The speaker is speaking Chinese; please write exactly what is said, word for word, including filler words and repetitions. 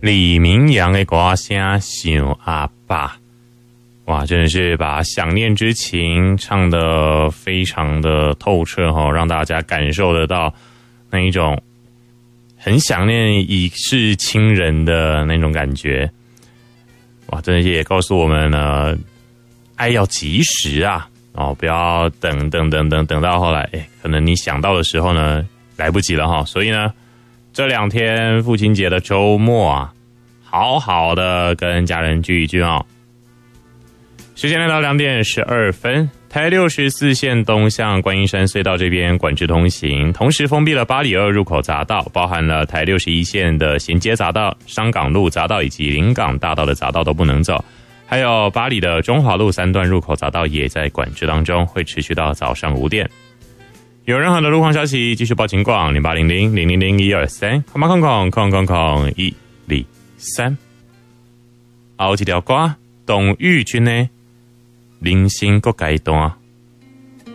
李明阳的歌声想阿爸，哇，真的是把想念之情唱得非常的透彻哦，让大家感受得到那一种很想念已逝亲人的那种感觉。哇，真的也告诉我们呢，爱要及时啊，哦，不要等等等等等到后来，哎，可能你想到的时候呢，来不及了哈。所以呢，这两天父亲节的周末啊，好好的跟家人聚一聚哦。时间来到两点十二分，台六十四线东向观音山隧道这边管制通行，同时封闭了八里二入口匝道，包含了台六十一线的衔接匝道、商港路匝道以及临港大道的匝道都不能走，还有八里的中华路三段入口匝道也在管制当中，会持续到早上五点。有任何的路况消息，继续报警广零八零零零零零一二三，空空空空空空一二三。后一条歌，董玉君的。人生各阶段。